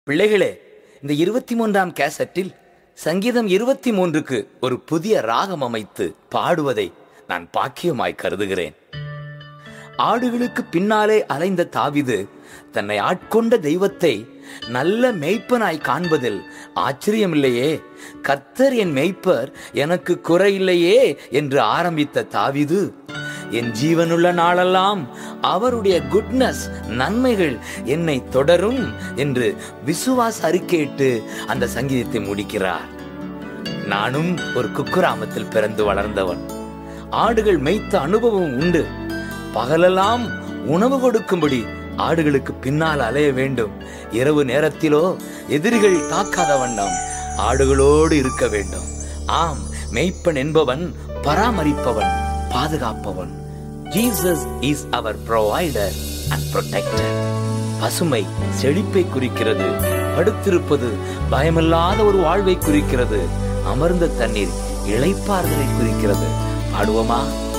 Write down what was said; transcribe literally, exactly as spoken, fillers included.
பிள்ளைகளே, இந்த இருபத்தி மூன்றாம் கேசட்டில் சங்கீதம் இருபத்தி மூன்றுக்கு ஒரு புதிய ராகம் அமைத்து பாடுவதை நான் பாக்கியமாய் கருதுகிறேன். ஆடுகளுக்கு பின்னாலே அலைந்த தாவீது தன்னை ஆட்கொண்ட தெய்வத்தை நல்ல மேய்ப்பனாய் காண்பதில் ஆச்சரியமில்லையே. கர்த்தர் என் மேய்ப்பர், எனக்கு குறையில்லையே என்று ஆரம்பித்த தாவீது, என் ஜீவனுள்ள நாளெல்லாம் அவருடைய குட்னஸ், நன்மைகள் என்னை தொடரும் என்று விசுவாச அறிக்கையிட்டு அந்த சங்கீதத்தை முடிக்கிறார். நானும் ஒரு குக்கிராமத்தில் பிறந்து வளர்ந்தவன். ஆடுகள் மேய்த்த அனுபவம் உண்டு. பகலெல்லாம் உணவு கொடுக்கும்படி ஆடுகளுக்கு பின்னால் அலைய வேண்டும். இரவு நேரத்திலோ எதிரிகள் தாக்காத வண்ணம் ஆடுகளோடு இருக்க வேண்டும். ஆம், மேய்ப்பன் என்பவன் பராமரிப்பவன், பாதுகாப்பவன். Jesus is our provider and protector. பசுமை செழிப்பை குறிக்கிறது. படுத்திருப்பது பயமில்லாத ஒரு வாழ்வை குறிக்கிறது. அமர்ந்த தண்ணீர் இளைப்பாறுதலை குறிக்கிறது. பாடுவோமா?